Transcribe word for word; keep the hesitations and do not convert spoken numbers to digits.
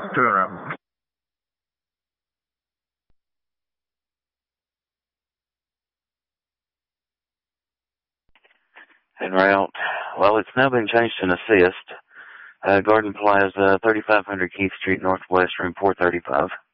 Two in a row. En route. Well, it's now been changed to an assist. Uh, Garden Plaza, thirty-five hundred Keith Street Northwest, room four thirty-five.